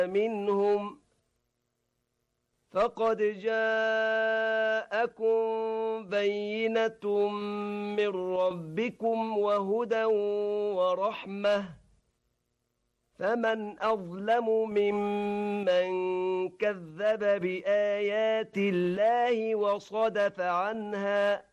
منهم فقد جاءكم بينة من ربكم وهدى ورحمة فمن أظلم ممن كذب بآيات الله وصدف عنها